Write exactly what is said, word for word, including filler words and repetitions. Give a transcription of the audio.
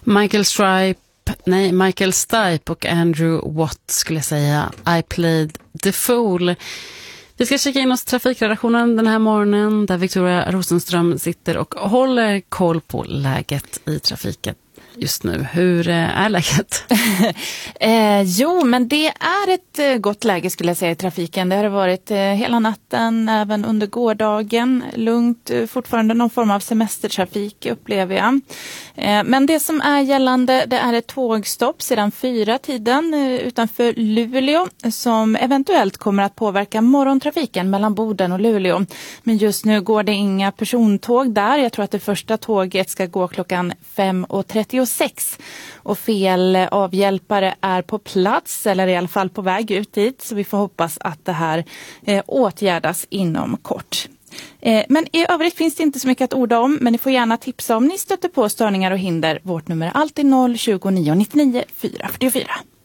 Michael Stripe, nej, Michael Stipe och Andrew Watt skulle jag säga. I played the fool. Vi ska checka in oss trafikredaktionen den här morgonen där Victoria Rosenström sitter och håller koll på läget i trafiken just nu. Hur är läget? eh, jo, men det är ett eh, gott läge skulle jag säga i trafiken. Det har varit eh, hela natten, även under gårdagen. Lugnt, eh, fortfarande någon form av semestertrafik upplever jag. Eh, men det som är gällande, det är ett tågstopp sedan fyra tiden eh, utanför Luleå som eventuellt kommer att påverka morgontrafiken mellan Boden och Luleå. Men just nu går det inga persontåg där. Jag tror att det första tåget ska gå klockan fem och trettiosex. Och fel avhjälpare är på plats eller i alla fall på väg ut dit. Så vi får hoppas att det här eh, åtgärdas inom kort. Eh, men i övrigt finns det inte så mycket att orda om. Men ni får gärna tipsa om ni stöter på störningar och hinder. Vårt nummer är alltid noll tjugo nio nittionio fyra fyrtiofyra.